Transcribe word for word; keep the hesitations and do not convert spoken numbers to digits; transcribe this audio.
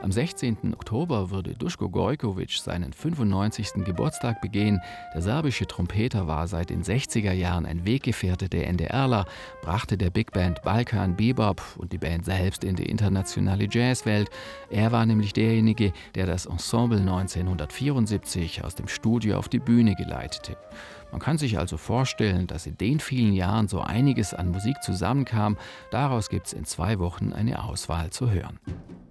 Am sechzehnten Oktober würde Duško Gojković seinen fünfundneunzigsten Geburtstag begehen. Der serbische Trompeter war seit den sechziger Jahren ein Weggefährte der NDRler, brachte der Big Band Balkan Bebop und die Band selbst in die internationale Jazzwelt. Er war nämlich derjenige, der das Ensemble neunzehnhundertvierundsiebzig aus dem Studio auf die Bühne geleitete. Man kann sich also vorstellen, dass in den vielen Jahren so einiges an Musik zusammenkam. Daraus gibt es in zwei Wochen eine Auswahl zu hören.